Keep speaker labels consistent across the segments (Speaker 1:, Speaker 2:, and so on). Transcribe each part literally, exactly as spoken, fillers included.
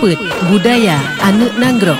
Speaker 1: Put Budaya Anu Nanggro.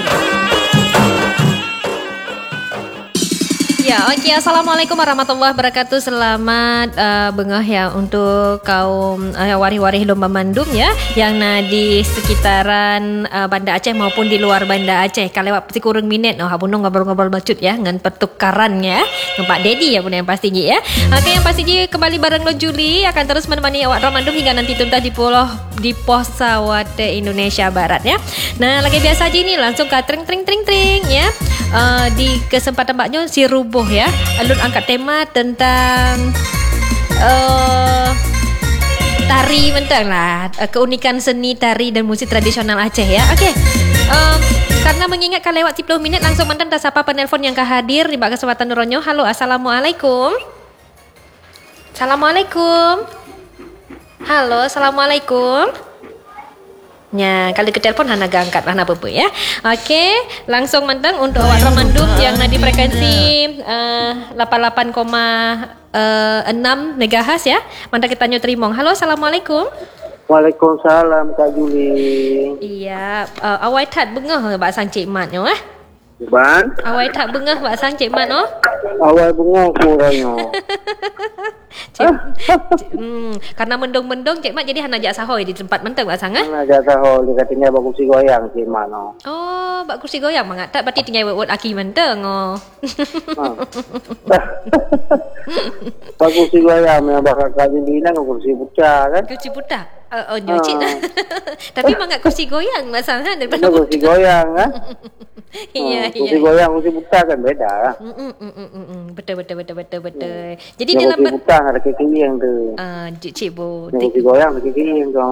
Speaker 1: Ya, okey. Assalamualaikum warahmatullahi wabarakatuh. Selamat uh, bengah ya untuk kaum uh, warih-warih Lomba Mandum ya yang na di sekitaran uh, Banda Aceh maupun di luar Banda Aceh. Kalau lewat pasti kurang minit oh habun ngobrol-ngobrol bacut ya dengan pertukarannya dengan Pak Dedi ya pun yang pasti ya. Okey, yang pasti kembali bareng lo Juli akan terus menemani awak Ramandum hingga nanti tuntas di pulau di pos Sawate Indonesia Barat ya. Nah, lagi biasa aja ni langsung ke tring tring tring tring ya. Uh, di kesempatan baknya si Rubuh ya, alun angkat tema tentang uh, tari mentang lah, uh, keunikan seni tari dan musik tradisional Aceh ya. Okey, um, karena mengingatkan lewat sepuluh minit langsung mentang tak siapa penelpon yang ke hadir di bak kesempatan Nuronyo. Halo, assalamualaikum. Assalamualaikum. Halo, assalamualaikum. Ya, kalau ke telefon hana angkat lah apa-apa ya. Okey, langsung mentang untuk awak Ramandum yang di frekuensi uh, lapan puluh lapan koma enam megahertz ya. Mantap kita tanya terimong. Halo, assalamualaikum.
Speaker 2: Waalaikumsalam Kak Juli.
Speaker 1: Iya, uh, awak tak bengah bak sang Cik Mat nyo eh?
Speaker 2: Ban?
Speaker 1: Awak tak bengah bak sang Cik Mat no?
Speaker 2: Awak bengah kurangnya.
Speaker 1: Cik, cik, hmm, karena mendung-mendung Cik Mat jadi hana ajak sahoi di tempat mentang bak sang eh?
Speaker 2: Hana ajak sahoi dia katanya bak kursi goyang Cik Mat no.
Speaker 1: Oh, bak kursi goyang mangat tak berarti tinggal wet aki mentang oh.
Speaker 2: Bak kursi goyang yang bakal Kak Juli nak kursi putah kan?
Speaker 1: Kursi putah. Oh, oh nyocik dah. Tapi mangat kursi goyang masalah daripada
Speaker 2: kursi goyang kan?
Speaker 1: Iya,
Speaker 2: hmm, kursi iya. goyang, kursi putah kan beda lah.
Speaker 1: Mm, mm, mm, mm, mm. Betul, betul, betul, betul, betul. Hmm. Jadi
Speaker 2: yang
Speaker 1: dalam...
Speaker 2: Kursi putah ada kekiri yang tu.
Speaker 1: Ah, uh, Cik Bu.
Speaker 2: Yang kursi goyang ada kekiri yang tu.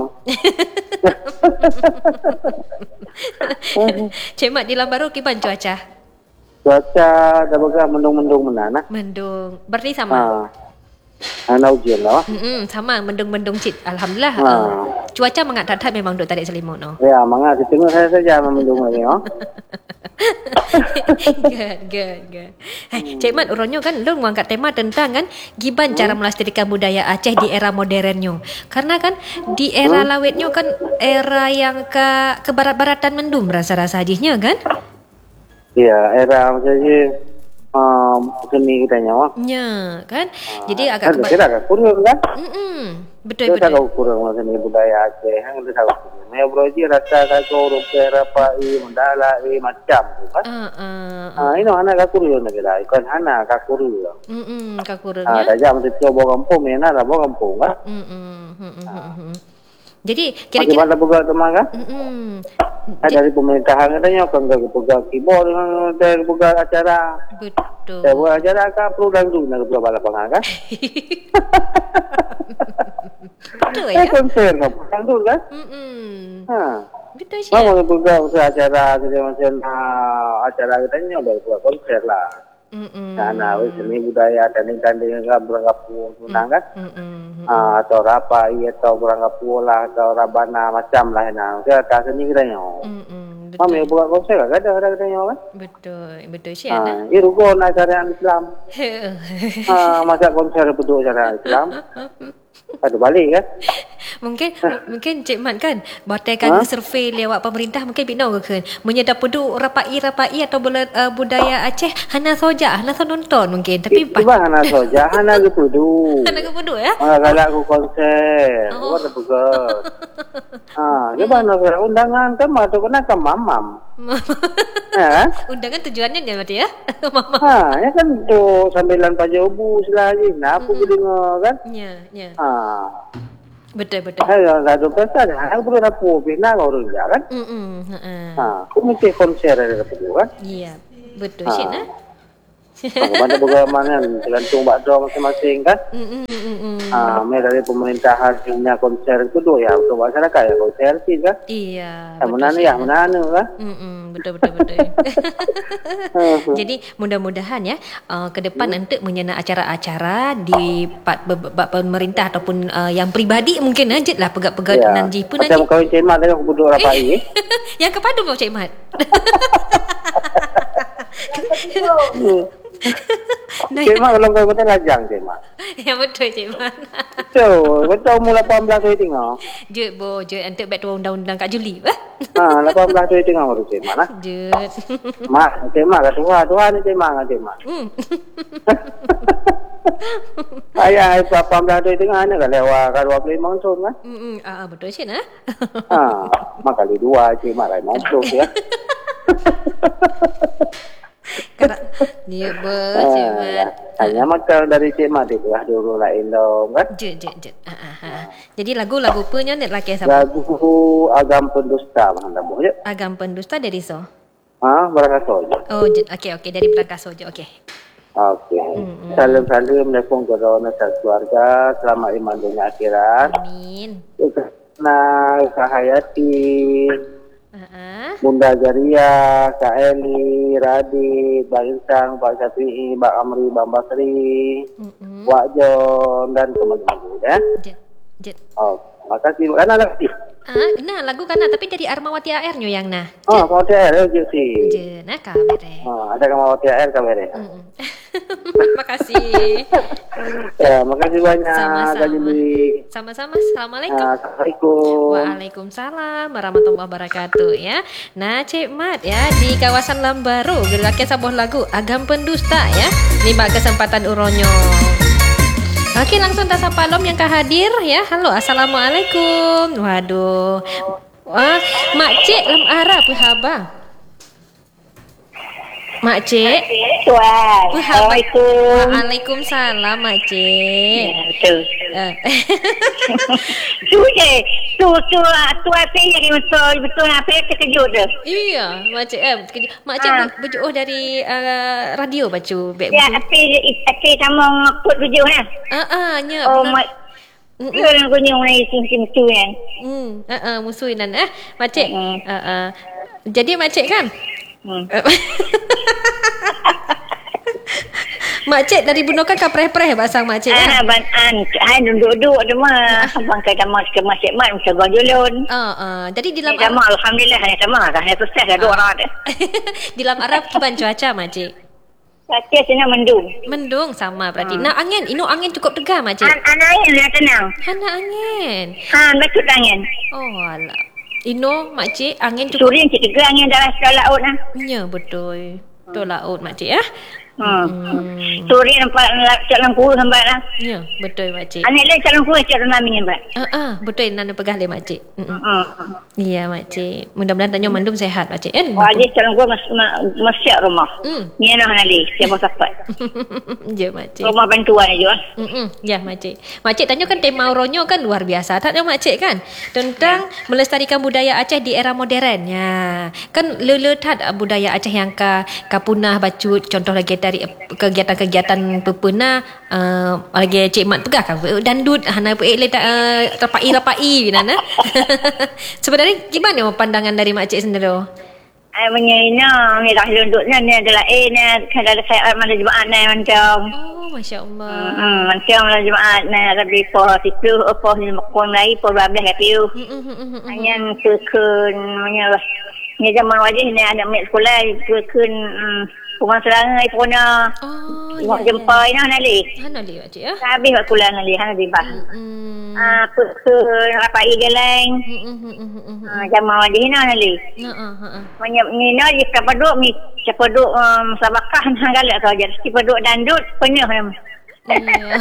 Speaker 1: Cik Mat, di Lambaru kipan cuaca?
Speaker 2: Cuaca dah bergerak mendung-mendung menana.
Speaker 1: Mendung. Berarti sama?
Speaker 2: Ah. Ana ujian lah.
Speaker 1: Mm-mm, sama mendung-mendung Cik. Alhamdulillah. Ha. Uh, cuaca mangat tak memang duk tarik selimut no.
Speaker 2: Ya, mangat tengok saya saja mendung lagi no.
Speaker 1: Good, good, good. Hey, Cik Mat, uronyo kan lu mengangkat tema tentang kan giban hmm. cara melestarikan budaya Aceh di era modernnya. Karena kan di era hmm. lawetnya kan era yang ke ke barat-baratan mendung rasa-rasa ajihnya kan?
Speaker 2: Iya, era macamnya Um, seni kita nyawa.
Speaker 1: Ya, kan? Uh, Jadi
Speaker 2: kan,
Speaker 1: agak
Speaker 2: keba- kita agak kurang kan?
Speaker 1: Mm-mm. Betul,
Speaker 2: kita
Speaker 1: betul.
Speaker 2: Kita kurang seni budaya Aceh. Kita tahu kurang. Saya beroji rasa kacau, rupiah, rapai, mendalai, macam tu kan?
Speaker 1: Uh, uh, uh.
Speaker 2: Ah, ini anak kakurang lagi lah. Ikan anak kakurang.
Speaker 1: Mm-mm, kakurang
Speaker 2: ah,
Speaker 1: ya.
Speaker 2: Ah, dah mesti coba kampung, mana lah bawa kampung kan?
Speaker 1: Mm-mm. Mm-mm. Jadi kira-kira
Speaker 2: bagaimana pegang teman kan?
Speaker 1: Mm-mm.
Speaker 2: Ada dari pemerintahan katanya kan enggak pegang keyboard dengan pegang acara.
Speaker 1: Betul.
Speaker 2: Saya buat acara kan perlu dan tu nak buat balapan kan?
Speaker 1: Betul ya.
Speaker 2: Eh konser kan pegang tu kan?
Speaker 1: Hmm.
Speaker 2: Ha.
Speaker 1: Betul sih.
Speaker 2: Mau pegang acara kita macam acara katanya udah buat konser lah.
Speaker 1: Mm-mm.
Speaker 2: Nah, seni budaya tanding-tanding kan berangkat tunang kan?
Speaker 1: Mm-mm.
Speaker 2: Ah, atau rapai atau berangkat pola atau rabana macam lah nah. Kita tak seni kita nyo.
Speaker 1: Mm-mm.
Speaker 2: Mami buat konser kan ada ada kita nyo kan?
Speaker 1: Betul, betul sih
Speaker 2: ah,
Speaker 1: ada.
Speaker 2: Ini rukun acara Islam. ah, masa konser betul acara Islam. Ada balik kan?
Speaker 1: Mungkin mungkin Cik Mat kan bataikan huh? survei lewat pemerintah mungkin bina ke kan menyedap pedu rapai-rapai atau bula, uh, budaya Aceh hana soja hana so nonton mungkin tapi
Speaker 2: cuba hana soja hana ke pedu
Speaker 1: hana ke pedu ya
Speaker 2: ah kalau aku konser oh. Ada pegang ah cuba hana undangan kan atau kena ke mamam ha
Speaker 1: undangan tujuannya kan berarti ya mamam
Speaker 2: ha ya kan tu sambilan pajak ubu selagi nah aku dengar kan
Speaker 1: ya ya
Speaker 2: ah
Speaker 1: betul betul.
Speaker 2: Hai, ada pesan. Aku perlu rapu bina kau orang kan?
Speaker 1: Hmm.
Speaker 2: Ha, aku mesti konser ada perlu kan?
Speaker 1: Iya, betul sih nah.
Speaker 2: Mana bagaimana tergantung bakdo masing-masing kan?
Speaker 1: Hmm.
Speaker 2: Ah, mereka dari pemerintahan punya konser itu tu ya untuk masyarakat ya konser sih kan?
Speaker 1: Iya.
Speaker 2: Yang mana ya mana kan?
Speaker 1: Hmm. Betul betul betul. Jadi mudah-mudahan ya uh, ke depan nanti hmm. menyena acara-acara di pat pemerintah ataupun uh, yang peribadi mungkin aja lah pegat-pegat
Speaker 2: ya.
Speaker 1: nanti pun
Speaker 2: nanti. Macam kau Cik Mat dengan aku duduk rapai.
Speaker 1: Yang kepadu kau Cik Mat.
Speaker 2: Cik Mat kalau kau kata lajang Cik Mat.
Speaker 1: Ya betul Cik Mat.
Speaker 2: Betul. Betul umur lapan belas tu tengok.
Speaker 1: Jut bo, jut untuk back tu undang-undang Kak Juli. Eh?
Speaker 2: Ha, lapan belas tu tengok baru Cik Mat lah.
Speaker 1: Jut.
Speaker 2: Mat, Cik Mat kat Tuhan. Tuhan ni Cik Mat dengan Cik Mat.
Speaker 1: Hmm.
Speaker 2: Ayah lapan belas tu tengok mana kan lewat kat dua puluh lima unsur kan.
Speaker 1: Hmm, ah betul Cik nah.
Speaker 2: Ha, mak kali dua Cik Mat lain unsur ya.
Speaker 1: Karak dia ber Cik Mat.
Speaker 2: Hanya macam dari Cik Mat itu lah dulu lain dong kan.
Speaker 1: Jut jut jut. Ha ha. Jadi lagu-lagu apa nya nak laki siapa?
Speaker 2: Lagu Agam Pendusta mana boleh.
Speaker 1: Agam Pendusta dari so.
Speaker 2: Ha, Berakaso je.
Speaker 1: Oh, jut. Okey okey dari Berakaso je. Okey.
Speaker 2: Okey.
Speaker 1: Hmm,
Speaker 2: Salam-salam Assalamualaikum kepada dan keluarga. Selamat iman dunia akhirat.
Speaker 1: Amin.
Speaker 2: Nah, Kak Hayati,
Speaker 1: Ha.
Speaker 2: Bunda Jaria, Kak Eli, Radit, Bang Insang, Pak Syafi'i, Bang Amri, Bang Basri,
Speaker 1: Hmm.
Speaker 2: Wak Jon dan teman-teman ya.
Speaker 1: Jut. Jut.
Speaker 2: Oh, makasih. Mana lagi?
Speaker 1: Ah, nah lagu kana tapi dari Armawati A R nyo yang nah.
Speaker 2: Oh, mau T R je sih.
Speaker 1: Je nah kamera.
Speaker 2: Oh, ada yang mau T R kamera.
Speaker 1: Hmm. Makasih.
Speaker 2: Ya, makasih banyak
Speaker 1: Sama-sama.
Speaker 2: Kak Juli.
Speaker 1: Sama-sama. Assalamualaikum.
Speaker 2: Assalamualaikum.
Speaker 1: Waalaikumsalam warahmatullahi wabarakatuh ya. Nah Cik Mat ya di kawasan Lambaru gerakan sebuah lagu Agam Pendusta ya. Ni bak kesempatan uronyo. Okey langsung tak sapa lom yang hadir ya. Halo assalamualaikum. Waduh. Wah, Mak Cik lam arah pu haba. Mak Cik.
Speaker 3: Tuan.
Speaker 1: Pu haba.
Speaker 3: Assalamualaikum.
Speaker 1: Waalaikumsalam Mak Cik.
Speaker 3: Ya, betul.
Speaker 1: Eh.
Speaker 3: Tu je. Tu, tu, tu apa yang betul, betul apa yang terkejut tu.
Speaker 1: Iya, Mak Cik eh terkejut. Mak Cik
Speaker 3: Ha.
Speaker 1: berjauh dari uh, radio bacu back
Speaker 3: Ya,
Speaker 1: buku.
Speaker 3: apa apa kamu ngeput tujuh lah.
Speaker 1: Ah ah nya
Speaker 3: Oh,
Speaker 1: benar.
Speaker 3: mak. Tu yang kunyung ni sim-sim kan.
Speaker 1: Hmm, ah ah musuhinan eh Mak Cik.
Speaker 3: Mm.
Speaker 1: Ah ah. Jadi Mak Cik kan?
Speaker 3: Hmm.
Speaker 1: Mak Cik dari Bunokan ke preh-preh basang Mak Cik
Speaker 3: Ah,
Speaker 1: kan?
Speaker 3: ban an, hai duduk-duduk tu mah. Abang kata mak ke masjid mak mesti gojolon.
Speaker 1: Ah ah. Jadi di dalam
Speaker 3: Kita mah alhamdulillah hanya sama dah. Hanya sukses dah dua orang dah.
Speaker 1: di dalam Arab kiban cuaca Mak Cik.
Speaker 3: Kata sini mendung.
Speaker 1: Mendung sama berarti. Nah angin, ino angin cukup tegar Mak Cik.
Speaker 3: An anak angin dah tenang.
Speaker 1: Hana angin.
Speaker 3: Han betul angin.
Speaker 1: Oh alah. Ino Mak Cik angin cukup.
Speaker 3: Surin cik tegang angin dalam sekolah laut lah.
Speaker 1: Ya betul. Betul laut Mak Cik ya.
Speaker 3: Hmm.
Speaker 1: Hmm.
Speaker 3: Surin nampak calon kuih sampai lah.
Speaker 1: Ya betul Mak Cik.
Speaker 3: Anak lain calon kuih calon mami nampak.
Speaker 1: Ah ah betul nana pegah le Mak Cik. Mm-mm.
Speaker 3: Hmm.
Speaker 1: Iya Mak Cik. Mudah-mudahan tanya mandum sehat Mak Cik kan.
Speaker 3: Wajib calon kuih mas, ma, masyak rumah.
Speaker 1: Hmm.
Speaker 3: Ni anak nali. Siapa sahabat.
Speaker 1: Ya Mak Cik.
Speaker 3: Rumah bantuan aja lah.
Speaker 1: Mm-mm. Ya Mak Cik. Mak Cik tanya kan tema Uronyo kan luar biasa. Tanya Mak Cik kan tentang melestarikan budaya Aceh di era moden. Ya. Kan leletat budaya Aceh yang ka kapunah bacut contoh lagi dari kegiatan-kegiatan pepena uh, lagi Cik Mat pegah kan dandut hana pe le uh, rapai-rapai binana. Sebenarnya gimana pandangan dari Mak Cik sendiri?
Speaker 3: Ay punya ina ni dah duduknya ni adalah eh ni kan ada saya mana jemaat ni macam
Speaker 1: Oh masya-Allah.
Speaker 3: hmm macam mana jemaat ni ada po situ apa ni makon lagi po bablah kat piu. Hanya kekun punya ni zaman wajib ni ada mek sekolah kekun rumah serangai puna.
Speaker 1: Oh
Speaker 3: Mau
Speaker 1: ya.
Speaker 3: jumpa ina nali.
Speaker 1: Hana li Mak Cik ya.
Speaker 3: Habis buat kuliah nali hang di bah.
Speaker 1: Hmm.
Speaker 3: Ah kekun rapai geleng. Ah zaman wajib ina nali.
Speaker 1: Ha ah ha ah.
Speaker 3: Banyak ni nak je siapa duk ni siapa duk um, sabakah hang galak saja. Siapa duk dandut penuh nam.
Speaker 1: Iya.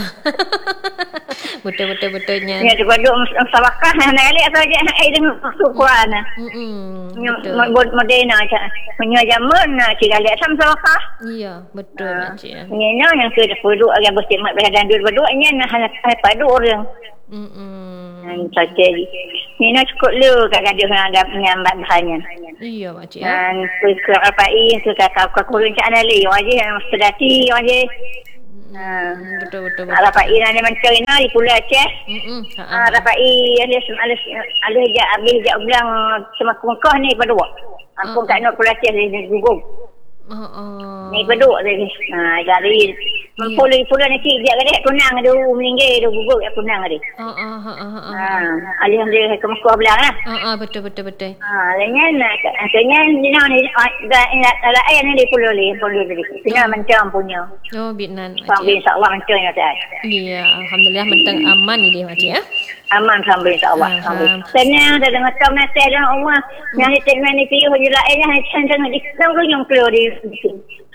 Speaker 1: betul betul betulnya.
Speaker 3: Ya siapa duk sabakah hang galak saja ai dengan masuk Quran.
Speaker 1: Hmm.
Speaker 3: Betul.
Speaker 1: Betul.
Speaker 3: Modena aja. Punya zaman nak cik galak sam sabakah.
Speaker 1: Iya, betul Mak Cik. ya.
Speaker 3: Ni nak yang ke siapa duk agak bersemat pada dandut berdua ni nak hanya padu orang.
Speaker 1: Hmm.
Speaker 3: Hmm, saja. Ni nak cukup lu kat gaduh ada menyambat bahannya.
Speaker 1: Iya Mak Cik. ya.
Speaker 3: Dan ke apa ini ke kakak kakak kurang cak nali wajib yang sedati wajib.
Speaker 1: Hmm, betul betul betul.
Speaker 3: Rapai ni macam ina di Pulau Aceh.
Speaker 1: Hmm. Ha
Speaker 3: Ah
Speaker 1: ah.
Speaker 3: rapai alis alis alis jak habis jak bilang semaku Mekah ni pada buat. Aku kat nak Pulau Aceh ni gugung.
Speaker 1: Oh oh.
Speaker 3: Ni peduk tadi. Ha dari Pulau-pulau nanti dia kadang kunang ada meninggal ada gugur kat kunang ada.
Speaker 1: Ha ah ha ah ha.
Speaker 3: Ha, alih-alih ke Mekah belah lah.
Speaker 1: Ha ah betul betul betul.
Speaker 3: Ha, lainnya nak katanya ni ni dah dah air ni di pulau ni, pulau ni. Kena macam punya.
Speaker 1: Oh, Vietnam.
Speaker 3: Sampai insya-Allah macam ya tak.
Speaker 1: Iya, alhamdulillah mentang aman ni dia makcik ya.
Speaker 3: Aman sampai insya-Allah. Sampai. Senang dah dengar tahu nasi dah Allah. Yang ni ni piu je lah airnya hanya di dalam yang keluar di sini.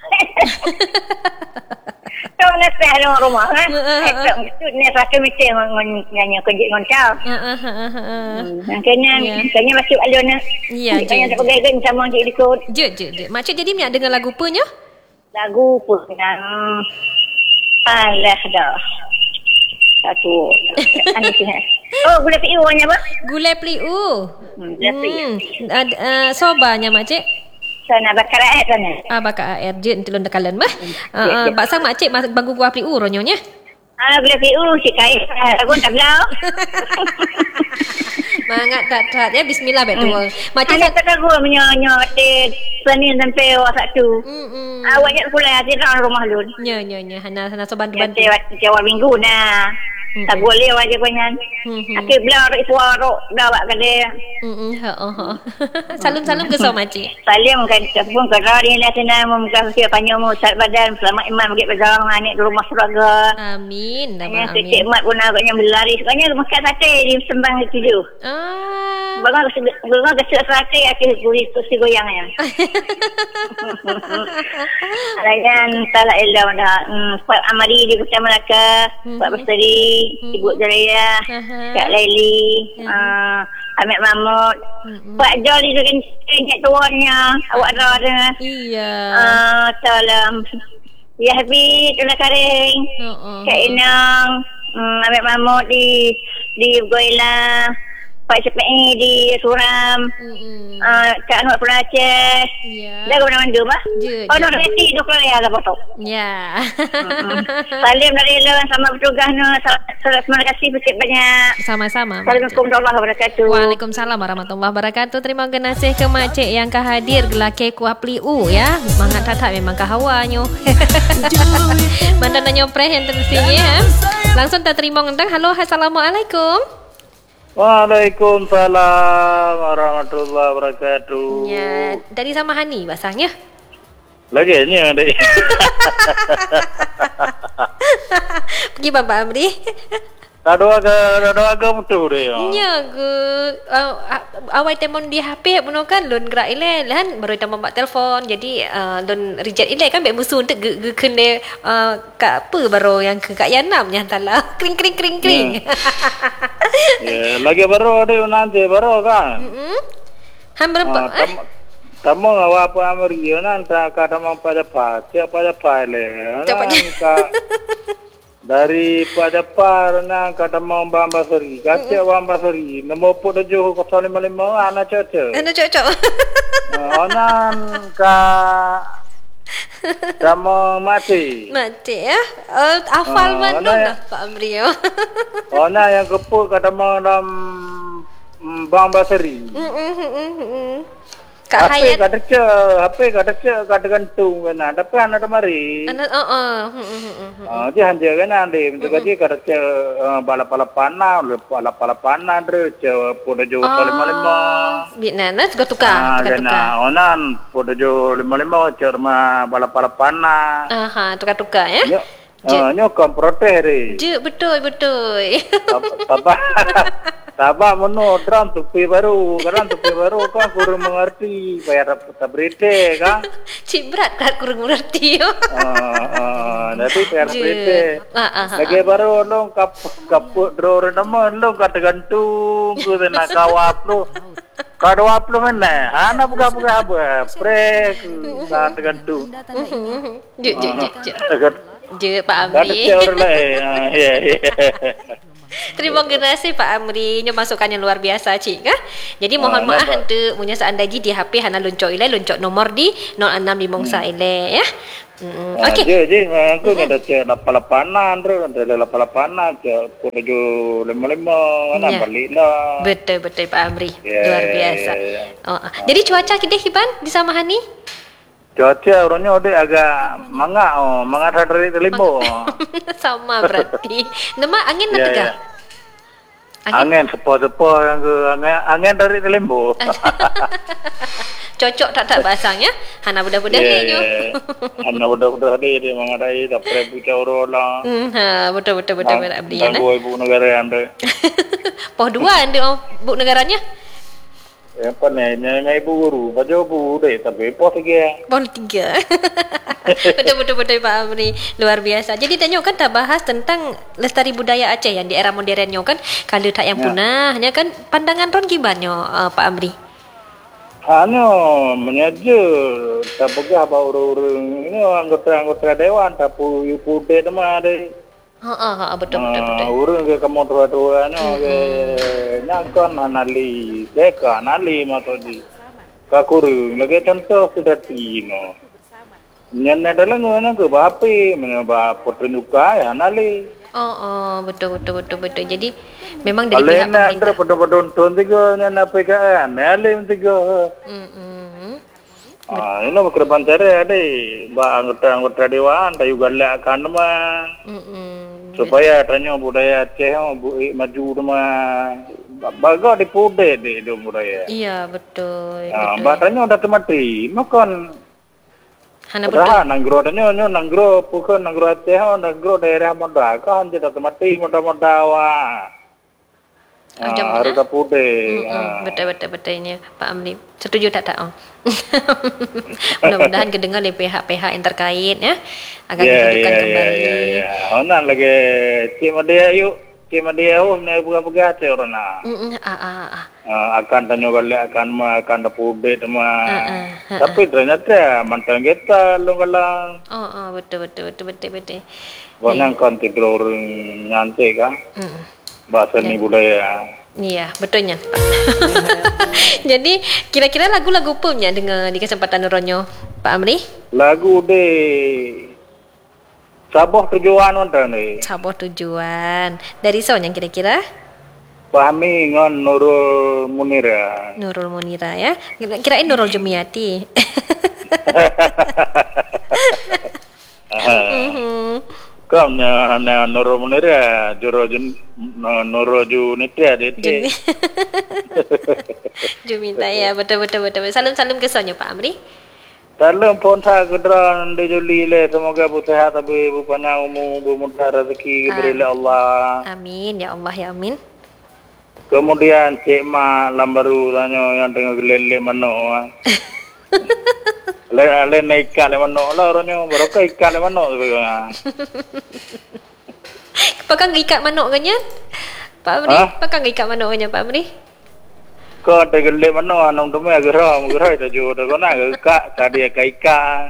Speaker 3: Tahu nak saya rumah kan? Tak mesti ni satu mesti nyanyi kerja ngoncau. Kena kena masuk alun.
Speaker 1: Ya,
Speaker 3: kena tak pegang sama dia ikut.
Speaker 1: Je je je. Makcik jadi miak dengar lagu apa nya?
Speaker 3: Lagu pun yang alah dah. Satu. Oh, gulai piu nya apa?
Speaker 1: Gulai pliu.
Speaker 3: Hmm, gulai piu.
Speaker 1: Hmm, sobanya makcik.
Speaker 3: Sana bakar air sana.
Speaker 1: Ah bakar air je telon dekalan mah. Ah basang makcik banggu gua pliu ronyonya.
Speaker 3: Ah gula piu si kai. Aku tak belau.
Speaker 1: Mangat tak tak ya bismillah betul.
Speaker 3: Macam tak tahu menyanyi di Senin sampai satu. Hmm. Awaknya pula di rumah lu.
Speaker 1: Nya nya nya hana hana so bantu-bantu.
Speaker 3: Jawab minggu nah. Tak boleh wajib penyan. Akik belau rik suara dah buat kada.
Speaker 1: Hmm ha ha. Salam-salam ke sama makcik.
Speaker 3: Salam kan pun ke rari ni sana membuka sia panyamu sat badan selamat iman bagi berjalan anik di rumah surga.
Speaker 1: Amin.
Speaker 3: Amin. Cik Mat pun agaknya berlari sebenarnya makan sate di sembang tujuh.
Speaker 1: Ah.
Speaker 3: Bagaimana bagaimana kesek sate akik guri kursi goyangnya. Alayan salah elah dah. Pak Amari di Kota Melaka, Pak Bestari, Ibu Jaraya, Kak Laili, uh, Ahmed Mahmud, mm-hmm. Pak Jol itu kan ingat tuannya, awak ada.
Speaker 1: Iya.
Speaker 3: Uh, salam. Ya Habib, Tuna Karing, uh-uh. Kak Inang, um, Ahmed Mahmud di di Goila, Pak Cepai di Suram, mm-hmm. uh, Kak Anwar Pulau Aceh.
Speaker 1: Ya.
Speaker 3: Dah ke mana-mana bah?
Speaker 1: Je.
Speaker 3: Oh, nak reti dua kali lah potong.
Speaker 1: Ya.
Speaker 3: Salim dari Lawan sama petugas no. Terima kasih banyak.
Speaker 1: Sama-sama.
Speaker 3: Assalamualaikum warahmatullahi wabarakatuh.
Speaker 1: Waalaikumsalam warahmatullahi wabarakatuh. Terima kasih ke makcik yang kah hadir gelake kuah pliu ya. Mangat tatak memang kah hawanyo. Mantan nanya preh yang tersingi ya. Langsung tak terima ngentang. Halo, assalamualaikum.
Speaker 2: Waalaikumsalam warahmatullahi wabarakatuh.
Speaker 1: Ya, dari sama Hani basahnya.
Speaker 2: Lagi ni ada.
Speaker 1: Pergi Bapak Amri.
Speaker 2: Tak doa ke, tak doa ke betul dia.
Speaker 1: Ya ke, uh, awal temon di H P puno kan, lon gerak ile kan, baru temon buat telefon, jadi uh, lon reject ile kan, bek musuh untuk ge kena uh, kak apa baru yang ke kak Yanam yang talah, kring kring kring kring.
Speaker 2: Ya, lagi baru ada nanti baru kan.
Speaker 1: Hmm. Han berapa? Eh?
Speaker 2: Tamu awak apa Amri nanti kata mau pada pakai pada pale. Cepatnya. Dari pada par na kata mau bamba seri, kacau bamba seri, namo pun tujuh kosong lima lima anak cocok.
Speaker 1: Anak cocok.
Speaker 2: Onan ka kamu mati.
Speaker 1: Mati ya? Oh, hafal mana Pak Amri ya?
Speaker 2: Ona yang kepuk kata mau dalam bamba seri.
Speaker 1: Kak
Speaker 2: Hayat. H P kata ce, H P kata ce kata gantung kan. Tapi anak temari.
Speaker 1: Anak oh oh.
Speaker 2: Ah, dia hanya kan ande, untuk dia kata ce balap-balap panah, balap-balap panah dre ce podo jo lima lima.
Speaker 1: Vietnam na juga tukar,
Speaker 2: tukar tukar. Onan podo jo lima lima ce ma balap-balap panah.
Speaker 1: Aha, tukar-tukar ya.
Speaker 2: Ah, nyo komprote re.
Speaker 1: Je betul betul.
Speaker 2: Apa? Tabak menu drum tupi baru, kadang tupi baru kan kurang mengerti, bayar tak berite kan?
Speaker 1: Cik berat kan kurang mengerti yo.
Speaker 2: Ah, ah, nanti bayar berite. Lagi baru lo kap kaput drawer nama lo kata gantung, tu nak kawap lo. Kawap lo mana? Anak buka buka apa? Prek kata gantung.
Speaker 1: Je je je. Je Pak Amri.
Speaker 2: Kata orang lain. Ya ya.
Speaker 1: Terima kasih Pak Amri, nyo masukan yang luar biasa cik kah. Jadi mohon oh, maaf hantu punya seandainya di H P hana loncok ile loncok nomor di nol enam di Mongsa ile ya. Hmm.
Speaker 2: Ah,
Speaker 1: okey.
Speaker 2: Je je aku ada ce lapan-lapanan tu, ada lapan-lapanan ce podo lima lima ana baliklah.
Speaker 1: Betul betul Pak Amri.
Speaker 2: Yeah.
Speaker 1: Luar biasa. Oh. Jadi cuaca kita Hiban di Samahani?
Speaker 2: Cuaca orangnya udah agak mangak oh, mangak dari telimbo.
Speaker 1: Sama berarti. Nama angin
Speaker 2: Ya,
Speaker 1: nanti
Speaker 2: ya.
Speaker 1: kah?
Speaker 2: Angin sepo-sepo yang ke angin, angin dari telimbo.
Speaker 1: Cocok tak tak bahasanya? Hana budak-budak
Speaker 2: Ya,
Speaker 1: ni nyo.
Speaker 2: ya. Anak budak-budak dia dia mengadai tak pernah bicara orang.
Speaker 1: Hmm, ha, betul betul betul betul abdi ya.
Speaker 2: Tangguh ibu negara anda.
Speaker 1: Poh dua anda oh, bu negaranya.
Speaker 2: Ya apa ni? Nyanyi ibu guru. Baca ibu deh tapi poh tiga.
Speaker 1: Poh tiga. betul betul betul Pak Amri, luar biasa. Jadi tanya kan tak bahas tentang lestari budaya Aceh yang di era modernnya kan, kalau tak yang
Speaker 2: Ya.
Speaker 1: punahnya kan pandangan ron gimana uh, Pak Amri?
Speaker 2: Hanya menyaja tak pegah bahawa orang-orang ini anggota-anggota dewan tak puyu putih nama ada.
Speaker 1: Ha ah ha, betul betul betul.
Speaker 2: Orang ke kamu tua-tua ni ke nyangkan anali deka anali matodi. Kakuru lagi contoh sudah tino. Nyan adalah ngana ke bapi menaba pertunjukan ya anali.
Speaker 1: Oh oh betul betul betul betul. Jadi memang dari pihak
Speaker 2: Alena antara
Speaker 1: pemerintah.
Speaker 2: pada-pada untuk tiga nyan apa kan? Anali tiga.
Speaker 1: Hmm, hmm.
Speaker 2: Ah, ini berkedepan pancara ada, bah anggota-anggota dewan, tayu galak kan nama.
Speaker 1: Hmm, hmm.
Speaker 2: Supaya tanya budaya Aceh bu, maju nama baga di pude di do budaya.
Speaker 1: Iya betul.
Speaker 2: Ah,
Speaker 1: betul.
Speaker 2: bah tanya dah temati, makan.
Speaker 1: Hana betul.
Speaker 2: Dah nanggro tanya nyo nanggro bukan nanggro Aceh, nanggro daerah Moda kan jadi temati muda-muda wa.
Speaker 1: Oh, jam
Speaker 2: Ah, harus
Speaker 1: mana?
Speaker 2: pude.
Speaker 1: Hmm,
Speaker 2: Ah.
Speaker 1: betul betul betulnya Pak Amri. Setuju tak tak? Oh. Mudah-mudahan kedengar oleh pihak-pihak yang terkait ya agar
Speaker 2: Ya,
Speaker 1: dihidupkan
Speaker 2: ya, ya,
Speaker 1: kembali.
Speaker 2: ya, ya. Ona lagi cik dia yuk, cik dia oh ni bukan begat orang na.
Speaker 1: Mm, ah, ah, ah.
Speaker 2: Uh, akan tanya balik akan ma akan dapude ma.
Speaker 1: Ah, ah, ah,
Speaker 2: Tapi ternyata mantan kita lu kalau
Speaker 1: Oh, oh betul betul betul betul betul.
Speaker 2: banyak kan tidur orang nyantai kan.
Speaker 1: Mm.
Speaker 2: Bahasa ni budaya.
Speaker 1: Iya, betulnya. Pak. Jadi, kira-kira lagu-lagu punya dengan di kesempatan Ronyo, Pak Amri?
Speaker 2: Lagu de Sabah tujuan orang ni.
Speaker 1: Sabuh tujuan. Dari soalnya kira-kira?
Speaker 2: Pahami ngan Nurul Munira.
Speaker 1: Nurul Munira ya. Kirain Nurul Jumiati. Mhm.
Speaker 2: Kau na na Nurul Munira, juro jun Nurul Junita dia.
Speaker 1: Jumi. Jumita ya, betul betul betul. Salam-salam ke soalnya Pak Amri.
Speaker 2: Dalam pun tak kedran di juli le semoga sehat tapi bupanya umum bermudah rezeki diberi Allah.
Speaker 1: Amin ya Allah ya amin.
Speaker 2: Kemudian Cik Ma lambaru tanya yang tengah gelele mano. Le le naik kali mano lah orangnya berapa ikan le mano tu.
Speaker 1: Pakang ikat manok kanya? Pak Amri,
Speaker 2: Hah?
Speaker 1: pakang ikat manok kanya Pak Amri?
Speaker 2: Kau ada gelele mano anong tu meh geram gerai tu jo tu kena kak tadi kai ka.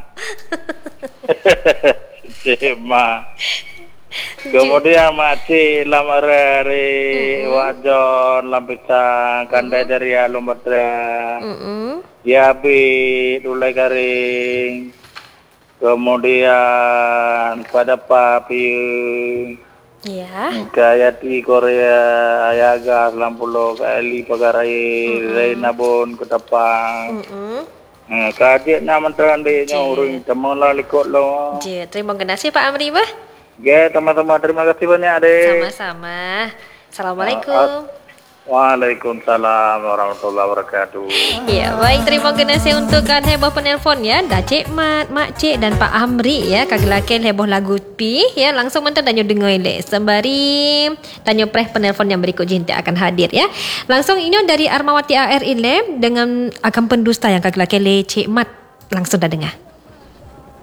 Speaker 2: Cik Ma. Kemudian masih lamarari wajon lampisan kandai dari alumatra.
Speaker 1: Mm-mm.
Speaker 2: Ya bi dulai garing. Kemudian pada papi
Speaker 1: Ya.
Speaker 2: Kayati Korea Ayaga Lampulo Kali Pagarai Reina Bon Ketapang.
Speaker 1: Mm-mm.
Speaker 2: Nah, kajian nama terande nya urang temola likot lo.
Speaker 1: Je, terima kasih Pak Amri bah.
Speaker 2: Ya, teman-teman terima kasih banyak Adik.
Speaker 1: Sama-sama. Assalamualaikum.
Speaker 2: Waalaikumsalam warahmatullahi wabarakatuh.
Speaker 1: Ya, baik, terima kasih untuk kan heboh penelpon ya. Dah Cik Mat, Mak Cik dan Pak Amri ya. Kagelaken heboh lagu pi ya. Langsung mentah tanya dengar le. Sembari tanya preh penelpon yang berikut jinta akan hadir ya. Langsung ini dari Armawati A R ile dengan akan pendusta yang kagelaken le Cik Mat. Langsung dah dengar.